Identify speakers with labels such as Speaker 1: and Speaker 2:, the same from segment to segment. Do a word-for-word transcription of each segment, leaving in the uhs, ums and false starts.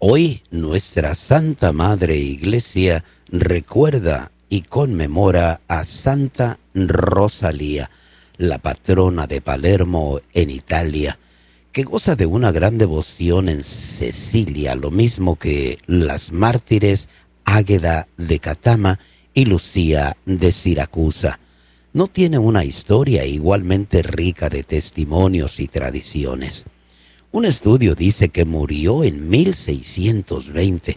Speaker 1: Hoy nuestra Santa Madre Iglesia recuerda y conmemora a Santa Rosalía, la patrona de Palermo en Italia, que goza de una gran devoción en Sicilia, lo mismo que las mártires Águeda de Catama y Lucía de Siracusa. No tiene una historia igualmente rica de testimonios y tradiciones. Un estudio dice que murió en mil seiscientos veinte.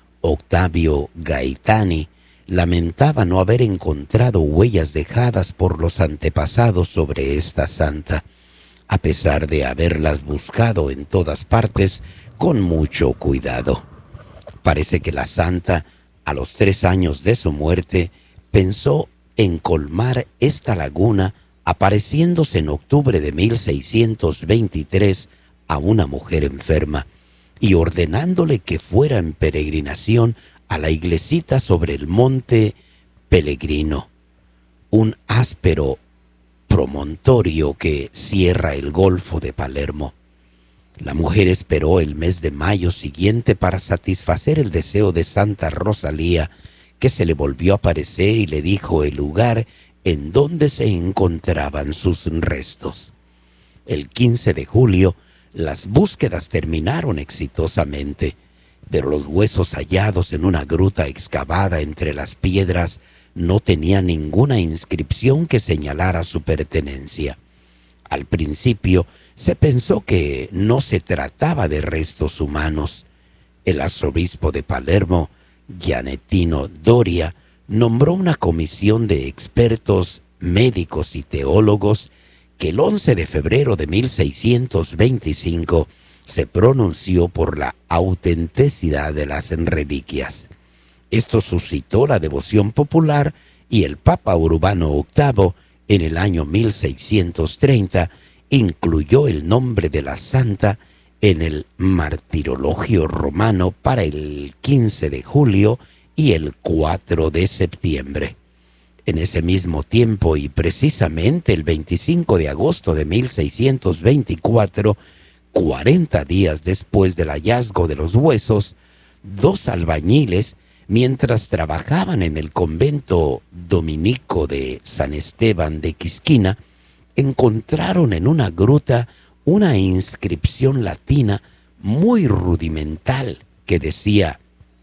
Speaker 1: Octavio Gaetani lamentaba no haber encontrado huellas dejadas por los antepasados sobre esta santa, a pesar de haberlas buscado en todas partes con mucho cuidado. Parece que la santa, a los tres años de su muerte, pensó en colmar esta laguna apareciéndose en octubre de mil seiscientos veintitrés a una mujer enferma y ordenándole que fuera en peregrinación a la iglesita sobre el monte Pellegrino, un áspero promontorio que cierra el Golfo de Palermo. La mujer esperó el mes de mayo siguiente para satisfacer el deseo de Santa Rosalía, que se le volvió a aparecer y le dijo el lugar en donde se encontraban sus restos. El quince de julio, las búsquedas terminaron exitosamente, pero los huesos hallados en una gruta excavada entre las piedras no tenían ninguna inscripción que señalara su pertenencia. Al principio se pensó que no se trataba de restos humanos. El arzobispo de Palermo, Gianettino Doria, nombró una comisión de expertos médicos y teólogos que el once de febrero de mil seiscientos veinticinco se pronunció por la autenticidad de las reliquias. Esto suscitó la devoción popular y el Papa Urbano octavo, en el año mil seiscientos treinta, incluyó el nombre de la santa en el martirologio romano para el quince de julio y el cuatro de septiembre. En ese mismo tiempo y precisamente el veinticinco de agosto de mil seiscientos veinticuatro, cuarenta días después del hallazgo de los huesos, dos albañiles, mientras trabajaban en el convento dominico de San Esteban de Quisquina, encontraron en una gruta una inscripción latina muy rudimental que decía: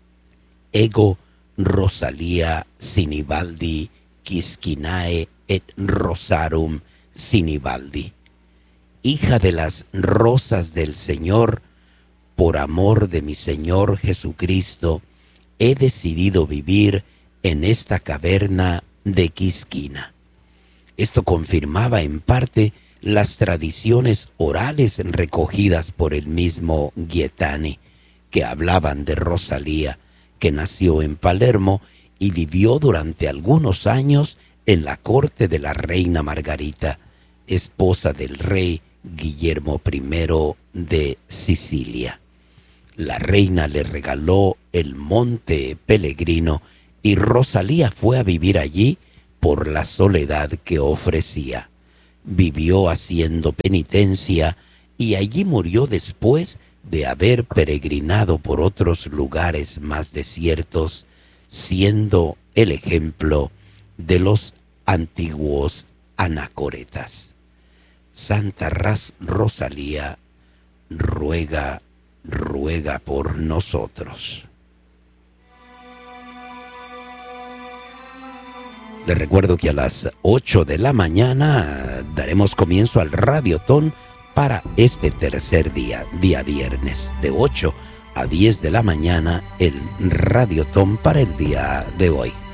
Speaker 1: Ego Rosalia Sinibaldi Quisquinae et Rosarum Sinibaldi. Hija de las rosas del Señor, por amor de mi Señor Jesucristo, he decidido vivir en esta caverna de Quisquina. Esto confirmaba en parte las tradiciones orales recogidas por el mismo Gaetani, que hablaban de Rosalía, que nació en Palermo y vivió durante algunos años en la corte de la reina Margarita, esposa del rey Guillermo primero de Sicilia. La reina le regaló el monte Pellegrino y Rosalía fue a vivir allí por la soledad que ofrecía. Vivió haciendo penitencia y allí murió después de haber peregrinado por otros lugares más desiertos, siendo el ejemplo de los antiguos anacoretas. Santa Ras Rosalía, ruega, ruega por nosotros. Les recuerdo que a las ocho de la mañana daremos comienzo al Radiotón para este tercer día, día viernes, de ocho a diez de la mañana, el Radiotón para el día de hoy.